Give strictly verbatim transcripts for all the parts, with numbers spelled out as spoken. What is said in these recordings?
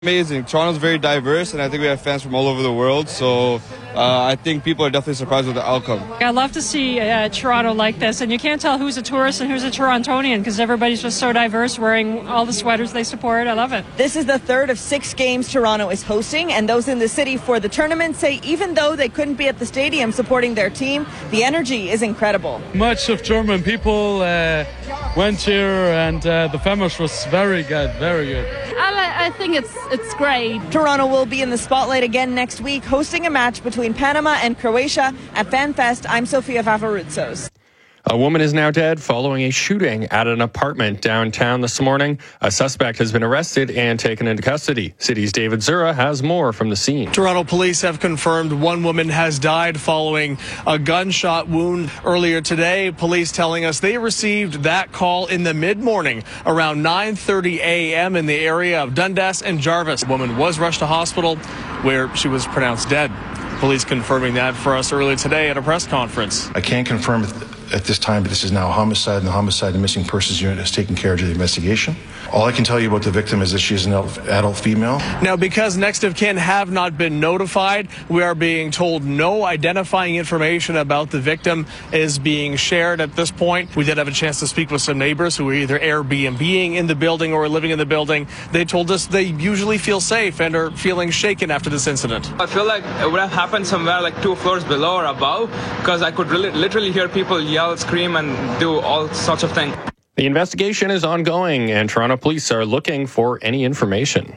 Amazing. Toronto's very diverse, and I think we have fans from all over the world, so uh, I think people are definitely surprised with the outcome. I love to see uh, Toronto like this, and you can't tell who's a tourist and who's a Torontonian because everybody's just so diverse, wearing all the sweaters they support. I love it. This is the third of six games Toronto is hosting, and those in the city for the tournament say even though they couldn't be at the stadium supporting their team, the energy is incredible. Much of German people uh, went here, and uh, the finish was very good, very good. I, I think it's it's great. Toronto will be in the spotlight again next week, hosting a match between Panama and Croatia at FanFest. I'm Sofia Favaroutsos. A woman is now dead following a shooting at an apartment downtown this morning. A suspect has been arrested and taken into custody. City's David Zura has more from the scene. Toronto police have confirmed one woman has died following a gunshot wound earlier today. Police telling us they received that call in the mid-morning around nine thirty a.m. in the area of Dundas and Jarvis. The woman was rushed to hospital where she was pronounced dead. Police confirming that for us earlier today at a press conference. I can't confirm at this time, but this is now a homicide, and the homicide and missing persons unit has taken care of the investigation. All I can tell you about the victim is that she is an adult female. Now, because next of kin have not been notified, we are being told no identifying information about the victim is being shared at this point. We did have a chance to speak with some neighbors who are either Airbnb-ing in the building or living in the building. They told us they usually feel safe and are feeling shaken after this incident. I feel like it would have happened somewhere like two floors below or above, because I could really, literally hear people yell, scream, and do all sorts of things. The investigation is ongoing, and Toronto police are looking for any information.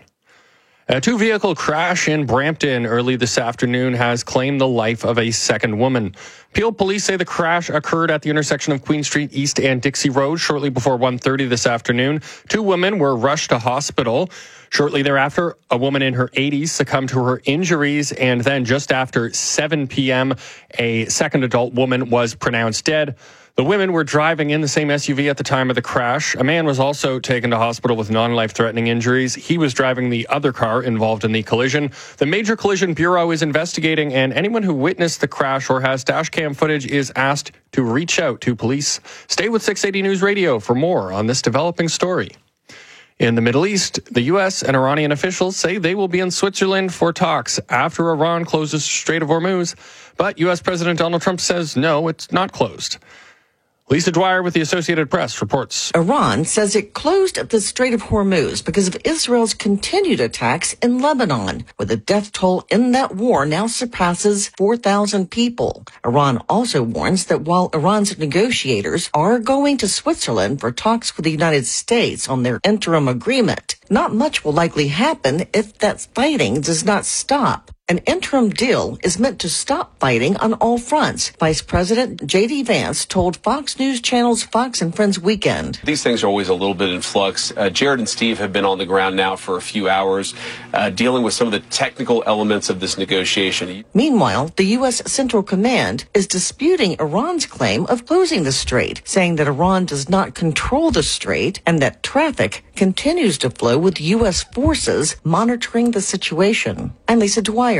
A two-vehicle crash in Brampton early this afternoon has claimed the life of a second woman. Peel police say the crash occurred at the intersection of Queen Street East and Dixie Road shortly before one thirty this afternoon. Two women were rushed to hospital. Shortly thereafter, a woman in her eighties succumbed to her injuries, and then just after seven p.m., a second adult woman was pronounced dead. The women were driving in the same S U V at the time of the crash. A man was also taken to hospital with non-life-threatening injuries. He was driving the other car involved in the collision. The Major Collision Bureau is investigating, and anyone who witnessed the crash or has dash cam footage is asked to reach out to police. Stay with six eighty News Radio for more on this developing story. In the Middle East, the U S and Iranian officials say they will be in Switzerland for talks after Iran closes Strait of Hormuz. But U S President Donald Trump says no, it's not closed. Lisa Dwyer with the Associated Press reports. Iran says it closed the Strait of Hormuz because of Israel's continued attacks in Lebanon, where the death toll in that war now surpasses four thousand people. Iran also warns that while Iran's negotiators are going to Switzerland for talks with the United States on their interim agreement, not much will likely happen if that fighting does not stop. An interim deal is meant to stop fighting on all fronts, Vice President J D. Vance told Fox News Channel's Fox and Friends Weekend. These things are always a little bit in flux. Uh, Jared and Steve have been on the ground now for a few hours, uh, dealing with some of the technical elements of this negotiation. Meanwhile, the U S. Central Command is disputing Iran's claim of closing the strait, saying that Iran does not control the strait and that traffic continues to flow with U S forces monitoring the situation. I'm Lisa Dwyer.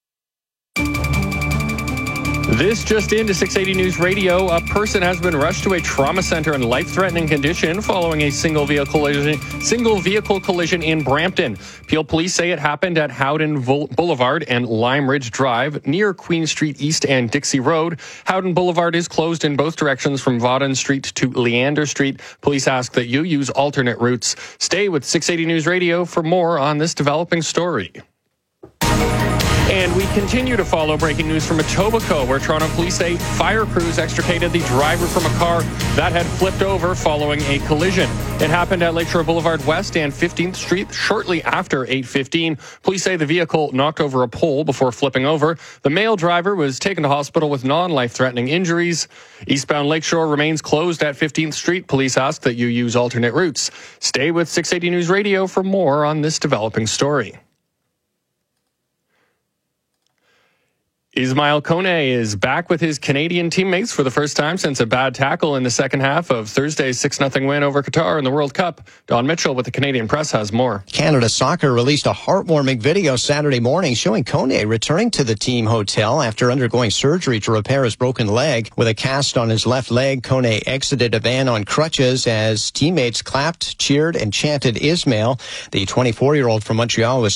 This just into six eighty News Radio. A person has been rushed to a trauma center in life-threatening condition following a single vehicle collision, single vehicle collision in Brampton. Peel police say it happened at Howden Boulevard and Lime Ridge Drive near Queen Street East and Dixie Road. Howden Boulevard is closed in both directions from Vaughan Street to Leander Street. Police ask that you use alternate routes. Stay with six eighty News Radio for more on this developing story. And we continue to follow breaking news from Etobicoke, where Toronto police say fire crews extricated the driver from a car that had flipped over following a collision. It happened at Lakeshore Boulevard West and fifteenth Street shortly after eight fifteen. Police say the vehicle knocked over a pole before flipping over. The male driver was taken to hospital with non-life-threatening injuries. Eastbound Lakeshore remains closed at fifteenth Street. Police ask that you use alternate routes. Stay with six eighty News Radio for more on this developing story. Ismail Kone is back with his Canadian teammates for the first time since a bad tackle in the second half of Thursday's six nothing win over Qatar in the World Cup. Don Mitchell with the Canadian Press has more. Canada Soccer released a heartwarming video Saturday morning showing Kone returning to the team hotel after undergoing surgery to repair his broken leg. With a cast on his left leg, Kone exited a van on crutches as teammates clapped, cheered, and chanted Ismail. The twenty-four-year-old from Montreal was